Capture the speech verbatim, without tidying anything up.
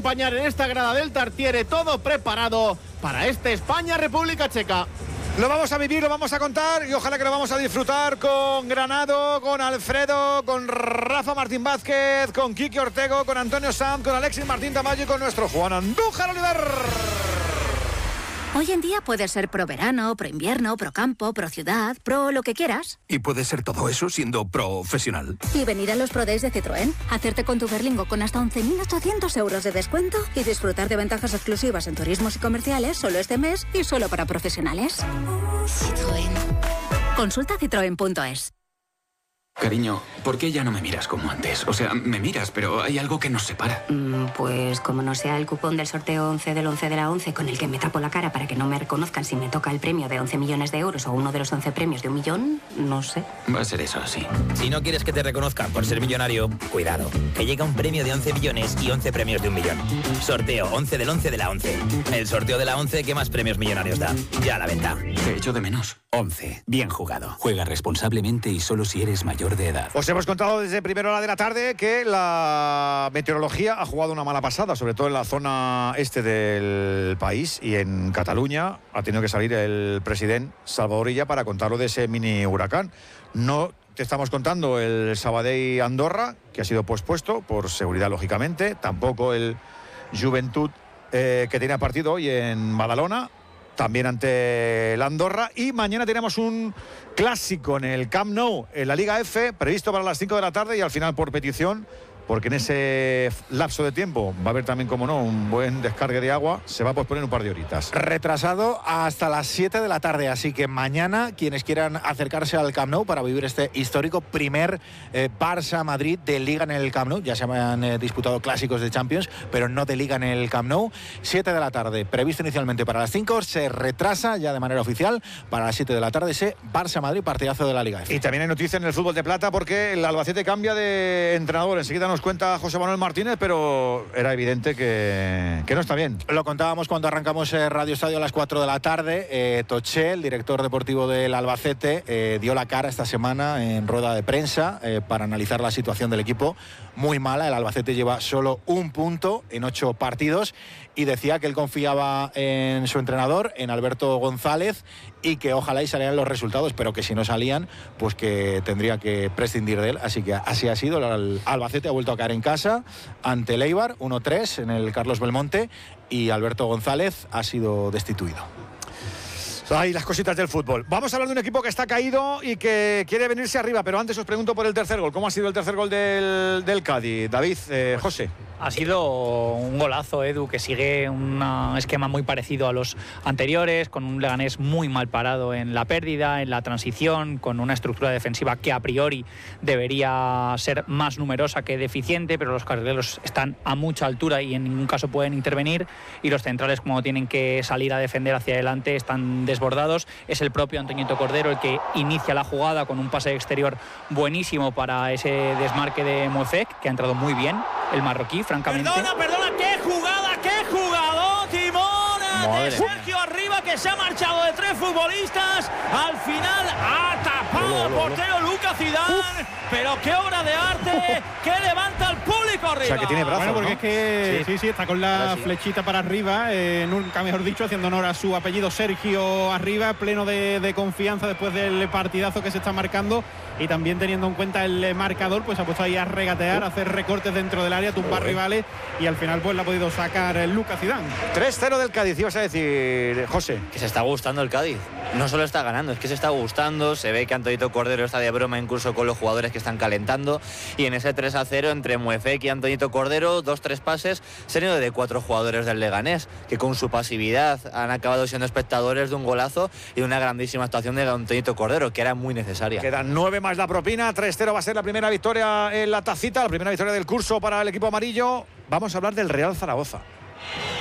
acompañar en esta grada del Tartiere, todo preparado para este España-República Checa. Lo vamos a vivir, lo vamos a contar y ojalá que lo vamos a disfrutar con Granado, con Alfredo, con Rafa Martín Vázquez, con Quique Ortego, con Antonio Sanz, con Alexis Martín Tamayo y con nuestro Juan Andújar Oliver. Hoy en día puedes ser pro verano, pro invierno, pro campo, pro ciudad, pro lo que quieras. Y puedes ser todo eso siendo profesional. Y venir a los Pro Days de Citroën, hacerte con tu Berlingo con hasta once mil ochocientos euros de descuento y disfrutar de ventajas exclusivas en turismos y comerciales solo este mes y solo para profesionales. Citroën. Consulta citroen punto es. Cariño, ¿por qué ya no me miras como antes? O sea, me miras, pero hay algo que nos separa. Mm, pues como no sea el cupón del sorteo once del once de la once con el que me tapo la cara para que no me reconozcan si me toca el premio de once millones de euros o uno de los once premios de un millón, no sé. Va a ser eso, sí. Si no quieres que te reconozcan por ser millonario, cuidado, que llega un premio de once millones y once premios de un millón. Sorteo once del once de la once. El sorteo de la once que más premios millonarios da. Ya a la venta. Te echo de menos. once. Bien jugado. Juega responsablemente y solo si eres mayor de edad. Os hemos contado desde primera hora de la tarde que la meteorología ha jugado una mala pasada, sobre todo en la zona este del país y en Cataluña. Ha tenido que salir el presidente Salvador Illa para contarlo de ese mini huracán. No te estamos contando el Sabadell Andorra, que ha sido pospuesto por seguridad, lógicamente. Tampoco el Juventud, eh, que tenía partido hoy en Badalona, también ante el Andorra. Y mañana tenemos un clásico en el Camp Nou, en la Liga F, previsto para las cinco de la tarde y al final por petición, porque en ese lapso de tiempo va a haber también, como no, un buen descargue de agua, se va a posponer un par de horitas. Retrasado hasta las siete de la tarde, así que mañana quienes quieran acercarse al Camp Nou para vivir este histórico primer eh, Barça-Madrid de Liga en el Camp Nou, ya se han eh, disputado clásicos de Champions, pero no de Liga en el Camp Nou, siete de la tarde, previsto inicialmente para las cinco, se retrasa ya de manera oficial para las siete de la tarde ese Barça-Madrid, partidazo de la Liga F. Y también hay noticia en el fútbol de plata porque el Albacete cambia de entrenador, enseguida nos cuenta José Manuel Martínez, pero era evidente que, que no está bien. Lo contábamos cuando arrancamos eh, Radio Estadio a las cuatro de la tarde. Eh, Toché, el director deportivo del Albacete, eh, dio la cara esta semana en rueda de prensa eh, para analizar la situación del equipo. Muy mala, el Albacete lleva solo un punto en ocho partidos y decía que él confiaba en su entrenador, en Alberto González, y que ojalá y salieran los resultados, pero que si no salían, pues que tendría que prescindir de él. Así que así ha sido. El Albacete ha vuelto a caer en casa ante el Eibar, uno tres en el Carlos Belmonte, y Alberto González ha sido destituido. Ay, las cositas del fútbol. Vamos a hablar de un equipo que está caído y que quiere venirse arriba, pero antes os pregunto por el tercer gol. ¿Cómo ha sido el tercer gol del, del Cádiz? David, eh, José. Ha sido un golazo, Edu, que sigue un esquema muy parecido a los anteriores, con un Leganés muy mal parado en la pérdida, en la transición, con una estructura defensiva que a priori debería ser más numerosa que deficiente, pero los carrileros están a mucha altura y en ningún caso pueden intervenir, y los centrales, como tienen que salir a defender hacia adelante, están desbordados. Es el propio Antoñito Cordero el que inicia la jugada con un pase exterior buenísimo para ese desmarque de Moefek, que ha entrado muy bien el marroquí, francamente. Perdona, perdona, qué jugada, qué jugador, Timón de Sergio Arriba, que se ha marchado de tres futbolistas. Al final ha tapado el portero Lucas Zidane, pero qué obra de arte, que levanta al público arriba. O sea, que tiene brazos, bueno, porque ¿no? es que sí. sí, sí, está con la sí. flechita para arriba, eh, nunca mejor dicho, haciendo honor a su apellido, Sergio Arriba, pleno de, de confianza después del partidazo que se está marcando, y también teniendo en cuenta el marcador, pues ha puesto ahí a regatear, a hacer recortes dentro del área, tumbar rivales, y al final pues la ha podido sacar Lucas Zidane. tres cero del Cádiz, ibas a decir, José. Que se está gustando el Cádiz. No solo está ganando, es que se está gustando. Se ve que Antoñito Cordero está de broma incluso con los jugadores que están calentando, y en ese tres a cero entre Moefek y Antoñito Cordero, dos tres pases, se han ido de cuatro jugadores del Leganés, que con su pasividad han acabado siendo espectadores de un golazo y de una grandísima actuación de Antoñito Cordero, que era muy necesaria. Quedan nueve más la propina, tres cero va a ser la primera victoria en la tacita, la primera victoria del curso para el equipo amarillo. Vamos a hablar del Real Zaragoza.